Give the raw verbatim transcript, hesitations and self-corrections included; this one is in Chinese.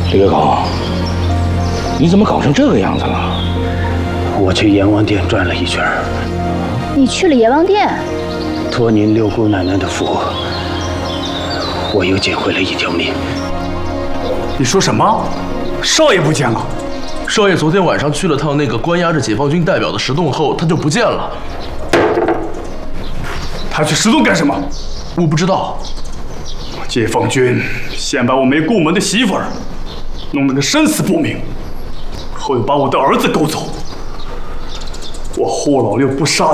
李月高，你怎么搞成这个样子了？ 我去阎王殿转了一圈。 你去了阎王殿？ 托您六姑奶奶的福，我又捡回了一条命。 你说什么？少爷不见了？ 少爷昨天晚上去了趟那个关押着解放军代表的石洞后，他就不见了。 他去石洞干什么？ 我不知道。 解放军先把我没顾门的媳妇儿弄了个生死不明，后又把我的儿子勾走。我霍老六不杀